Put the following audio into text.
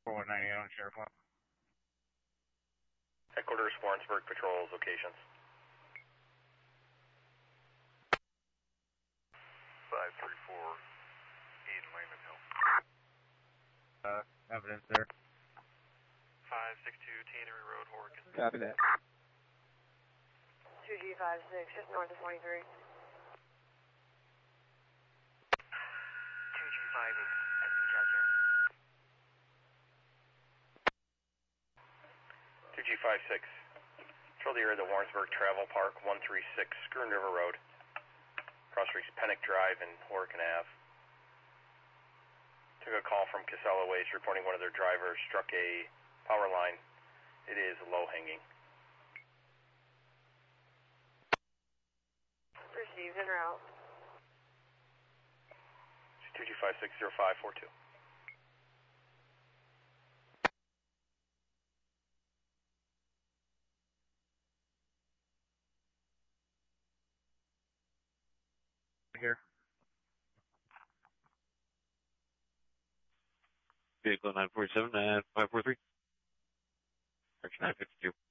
4198 on Sheriff Line. Headquarters, Warrensburg Patrol locations. 534 Eden Lehman Hill. Evidence there. 562 Tannery Road, Horicon. Copy that. 2G56, just north of 23. 2G58, exit Chester. 2G56. Control the area of the Warrensburg Travel Park, 136 Schooner River Road. Cross streets Pennock Drive and Horicon Ave. Took a call from Casella Waste reporting one of their drivers struck a power line. It is low hanging. Received en route. 2G560542. Here. Vehicle 947 and 543. Section 952.